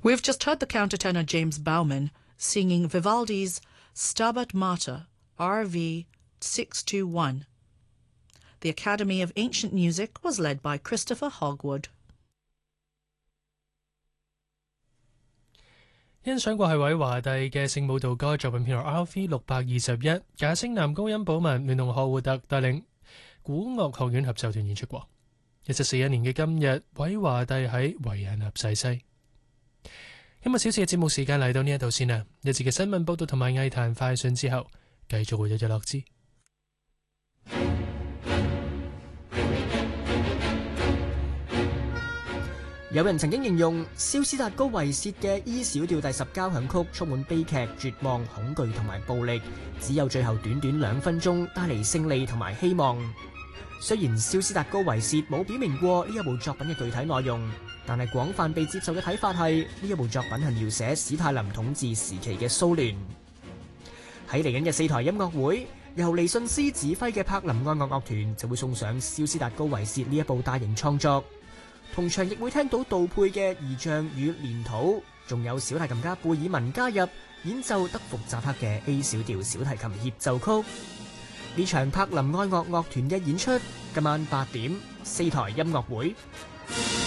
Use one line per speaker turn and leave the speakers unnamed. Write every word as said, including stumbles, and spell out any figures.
We've just heard the countertenor James Bauman singing Vivaldi's Stabat Mater, R V six two one. The Academy of Ancient Music was led by Christopher Hogwood.
欣賞過係韋華第嘅聖母道歌作品編號 R V 六百二十一，假聲男高音保文聯同賀活特帶領古樂學院合奏團演出過。一七四一年嘅今日，韋華第喺維也納逝世。今日小時嘅節目時間嚟到呢一度先啦，一節嘅新聞報道同埋藝壇快訊之後，繼續會有日落之。
有人曾經形容肖斯達高維薛嘅 E 小調第十交響曲充滿悲劇、絕望、恐懼同埋暴力，只有最後短短兩分鐘帶嚟勝利同埋希望。雖然肖斯達高維薛冇表明過呢一部作品嘅具體內容，但係廣泛被接受嘅睇法係呢一部作品係描寫史太林統治時期嘅蘇聯。喺嚟緊嘅四台音樂會，由尼遜斯指揮嘅柏林愛樂樂團就會送上肖斯達高維薛呢一部大型創作。同場亦會聽到杜佩嘅異象與連土，仲有小提琴家貝爾文加入演奏德福扎克嘅 A 小調小提琴協奏曲。呢場柏林愛樂樂團嘅演出今晚八點四台音樂會。